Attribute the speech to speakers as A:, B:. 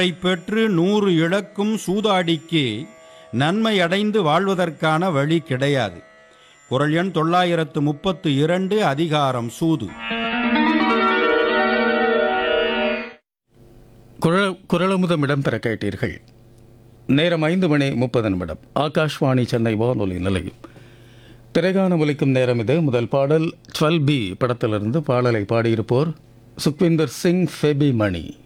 A: பெற்று 100 இழக்கும் சூதாடிக்கு நன்மை அடைந்து வாழ்வதற்கான வழி கிடையாது. குறள் எண் 932, அதிகாரம் சூது.
B: குரலமுதம் இடம்பெற கேட்டீர்கள். நேரம் 5:30. ஆகாஷ்வாணி சென்னை வானொலி நிலையம். திரைகாணம் ஒலிக்கும் நேரம் இது. முதல் பாடல் 12B படத்திலிருந்து. பாடலை பாடியிருப்போர் சுக்விந்தர் சிங், ஃபெபி மணி.